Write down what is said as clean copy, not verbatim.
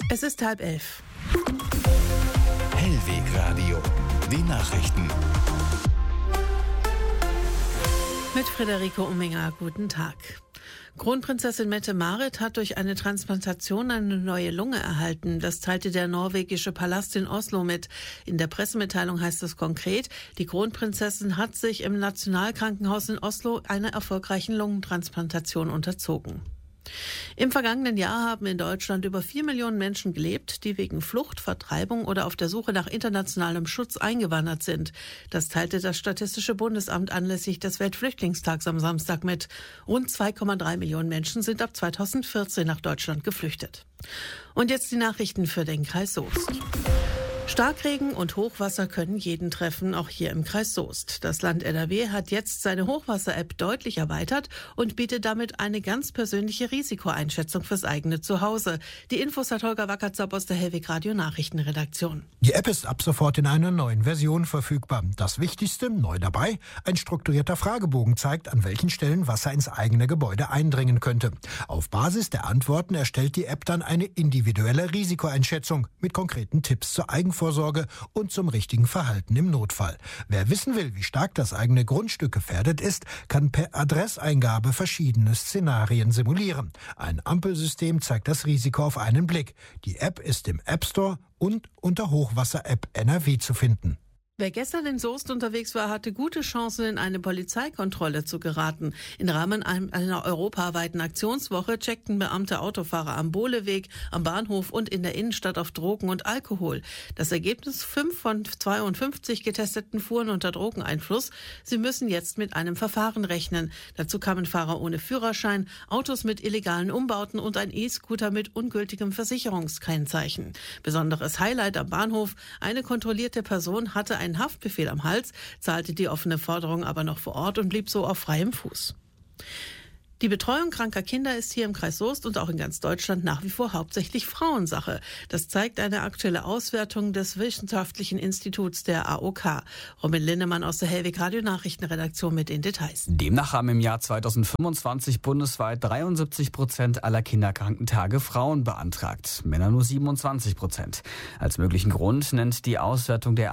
Es ist 10:30. Hellwegradio, die Nachrichten. Mit Friederike Umminger, guten Tag. Kronprinzessin Mette-Marit hat durch eine Transplantation eine neue Lunge erhalten. Das teilte der norwegische Palast in Oslo mit. In der Pressemitteilung heißt es konkret, die Kronprinzessin hat sich im Nationalkrankenhaus in Oslo einer erfolgreichen Lungentransplantation unterzogen. Im vergangenen Jahr haben in Deutschland über 4 Millionen Menschen gelebt, die wegen Flucht, Vertreibung oder auf der Suche nach internationalem Schutz eingewandert sind. Das teilte das Statistische Bundesamt anlässlich des Weltflüchtlingstags am Samstag mit. Rund 2,3 Millionen Menschen sind ab 2014 nach Deutschland geflüchtet. Und jetzt die Nachrichten für den Kreis Soest. Starkregen und Hochwasser können jeden treffen, auch hier im Kreis Soest. Das Land NRW hat jetzt seine Hochwasser-App deutlich erweitert und bietet damit eine ganz persönliche Risikoeinschätzung fürs eigene Zuhause. Die Infos hat Holger Wackertzop aus der Hellwegradio Nachrichtenredaktion. Die App ist ab sofort in einer neuen Version verfügbar. Das Wichtigste, neu dabei, ein strukturierter Fragebogen zeigt, an welchen Stellen Wasser ins eigene Gebäude eindringen könnte. Auf Basis der Antworten erstellt die App dann eine individuelle Risikoeinschätzung mit konkreten Tipps zur Eigenvorsorge und zum richtigen Verhalten im Notfall. Wer wissen will, wie stark das eigene Grundstück gefährdet ist, kann per Adresseingabe verschiedene Szenarien simulieren. Ein Ampelsystem zeigt das Risiko auf einen Blick. Die App ist im App Store und unter Hochwasser-App NRW zu finden. Wer gestern in Soest unterwegs war, hatte gute Chancen, in eine Polizeikontrolle zu geraten. Im Rahmen einer europaweiten Aktionswoche checkten Beamte Autofahrer am Bohleweg, am Bahnhof und in der Innenstadt auf Drogen und Alkohol. Das Ergebnis: 5 von 52 Getesteten fuhren unter Drogeneinfluss. Sie müssen jetzt mit einem Verfahren rechnen. Dazu kamen Fahrer ohne Führerschein, Autos mit illegalen Umbauten und ein E-Scooter mit ungültigem Versicherungskennzeichen. Besonderes Highlight am Bahnhof: eine kontrollierte Person hatte einen Haftbefehl am Hals, zahlte die offene Forderung aber noch vor Ort und blieb so auf freiem Fuß. Die Betreuung kranker Kinder ist hier im Kreis Soest und auch in ganz Deutschland nach wie vor hauptsächlich Frauensache. Das zeigt eine aktuelle Auswertung des Wissenschaftlichen Instituts der AOK. Robin Linnemann aus der Hellwegradio Nachrichtenredaktion mit den Details. Demnach haben im Jahr 2025 bundesweit 73% aller Kinderkrankentage Frauen beantragt, Männer nur 27%. Als möglichen Grund nennt die Auswertung der